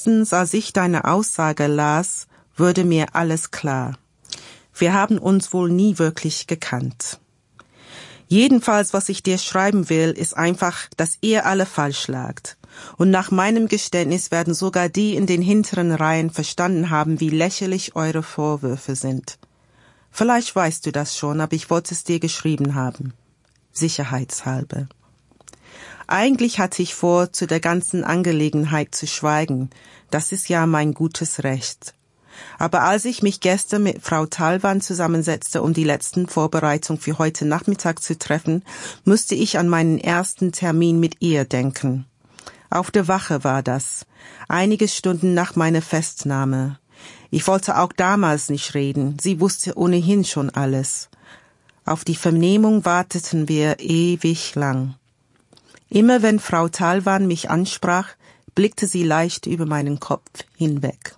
Spätestens als ich deine Aussage las, wurde mir alles klar. Wir haben uns wohl nie wirklich gekannt. Jedenfalls, was ich dir schreiben will, ist einfach, dass ihr alle falsch lagt. Und nach meinem Geständnis werden sogar die in den hinteren Reihen verstanden haben, wie lächerlich eure Vorwürfe sind. Vielleicht weißt du das schon, aber ich wollte es dir geschrieben haben. Sicherheitshalber. Eigentlich hatte ich vor, zu der ganzen Angelegenheit zu schweigen. Das ist ja mein gutes Recht. Aber als ich mich gestern mit Frau Talwan zusammensetzte, um die letzten Vorbereitungen für heute Nachmittag zu treffen, musste ich an meinen ersten Termin mit ihr denken. Auf der Wache war das, einige Stunden nach meiner Festnahme. Ich wollte auch damals nicht reden, sie wusste ohnehin schon alles. Auf die Vernehmung warteten wir ewig lang. Immer wenn Frau Talwan mich ansprach, blickte sie leicht über meinen Kopf hinweg.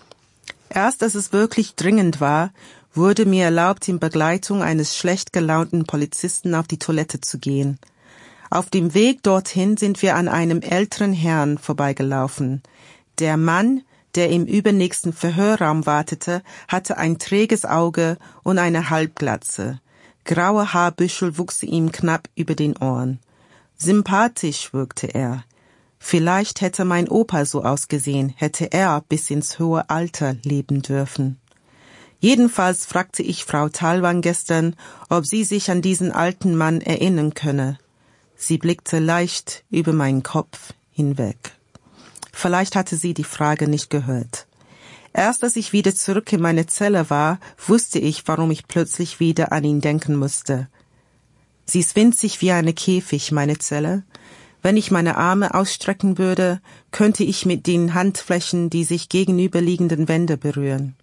Erst als es wirklich dringend war, wurde mir erlaubt, in Begleitung eines schlecht gelaunten Polizisten auf die Toilette zu gehen. Auf dem Weg dorthin sind wir an einem älteren Herrn vorbeigelaufen. Der Mann, der im übernächsten Verhörraum wartete, hatte ein träges Auge und eine Halbglatze. Graue Haarbüschel wuchsen ihm knapp über den Ohren. Sympathisch wirkte er. Vielleicht hätte mein Opa so ausgesehen, hätte er bis ins hohe Alter leben dürfen. Jedenfalls fragte ich Frau Talwan gestern, ob sie sich an diesen alten Mann erinnern könne. Sie blickte leicht über meinen Kopf hinweg. Vielleicht hatte sie die Frage nicht gehört. Erst als ich wieder zurück in meine Zelle war, wusste ich, warum ich plötzlich wieder an ihn denken musste. Sie ist winzig wie eine Käfig, meine Zelle. Wenn ich meine Arme ausstrecken würde, könnte ich mit den Handflächen die sich gegenüberliegenden Wände berühren.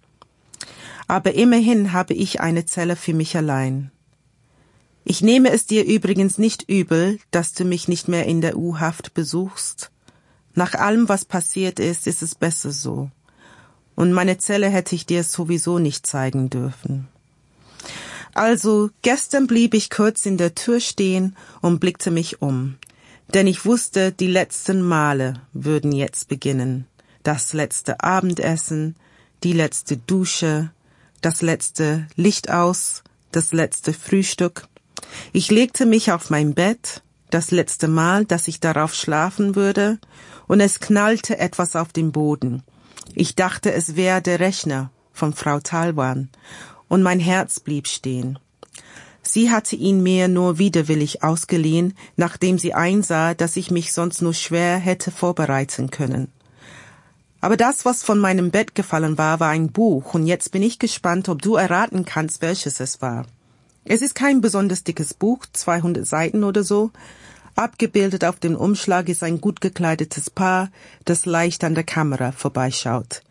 Aber immerhin habe ich eine Zelle für mich allein. Ich nehme es dir übrigens nicht übel, dass du mich nicht mehr in der U-Haft besuchst. Nach allem, was passiert ist, ist es besser so. Und meine Zelle hätte ich dir sowieso nicht zeigen dürfen. Also, gestern blieb ich kurz in der Tür stehen und blickte mich um. Denn ich wusste, die letzten Male würden jetzt beginnen. Das letzte Abendessen, die letzte Dusche, das letzte Licht aus, das letzte Frühstück. Ich legte mich auf mein Bett, das letzte Mal, dass ich darauf schlafen würde, und es knallte etwas auf den Boden. Ich dachte, es wäre der Rechner von Frau Talwan, und mein Herz blieb stehen. Sie hatte ihn mir nur widerwillig ausgeliehen, nachdem sie einsah, dass ich mich sonst nur schwer hätte vorbereiten können. Aber das, was von meinem Bett gefallen war ein Buch, und jetzt bin ich gespannt, ob du erraten kannst, welches es war. Es ist kein besonders dickes Buch, 200 Seiten oder so. Abgebildet auf dem Umschlag ist ein gut gekleidetes Paar, das leicht an der Kamera vorbeischaut.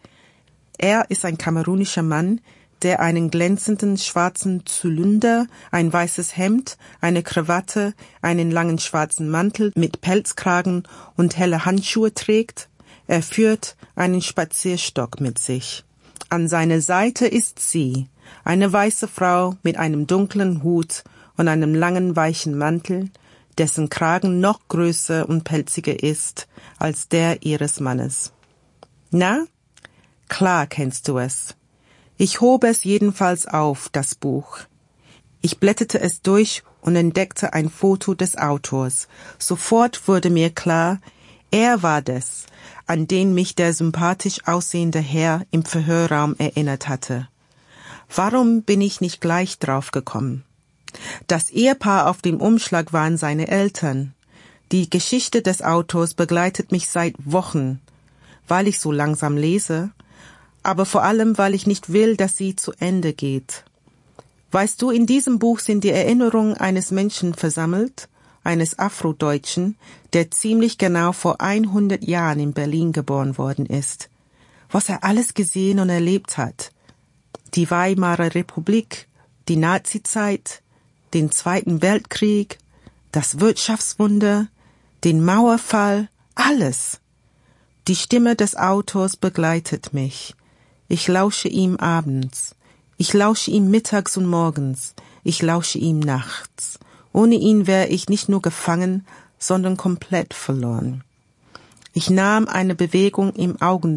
Er ist ein kamerunischer Mann, der einen glänzenden schwarzen Zylinder, ein weißes Hemd, eine Krawatte, einen langen schwarzen Mantel mit Pelzkragen und helle Handschuhe trägt. Er führt einen Spazierstock mit sich. An seiner Seite ist sie, eine weiße Frau mit einem dunklen Hut und einem langen, weichen Mantel, dessen Kragen noch größer und pelziger ist als der ihres Mannes. Na? Klar kennst du es. Ich hob es jedenfalls auf, das Buch. Ich blätterte es durch und entdeckte ein Foto des Autors. Sofort wurde mir klar, er war das, an den mich der sympathisch aussehende Herr im Verhörraum erinnert hatte. Warum bin ich nicht gleich drauf gekommen? Das Ehepaar auf dem Umschlag waren seine Eltern. Die Geschichte des Autors begleitet mich seit Wochen, weil ich so langsam lese, aber vor allem, weil ich nicht will, dass sie zu Ende geht. Weißt du, in diesem Buch sind die Erinnerungen eines Menschen versammelt, eines Afrodeutschen, der ziemlich genau vor 100 Jahren in Berlin geboren worden ist. Was er alles gesehen und erlebt hat. Die Weimarer Republik, die Nazizeit, den Zweiten Weltkrieg, das Wirtschaftswunder, den Mauerfall, alles. Die Stimme des Autors begleitet mich. Ich lausche ihm abends. Ich lausche ihm mittags und morgens. Ich lausche ihm nachts. Ohne ihn wäre ich nicht nur gefangen, sondern komplett verloren. Ich nahm eine Bewegung im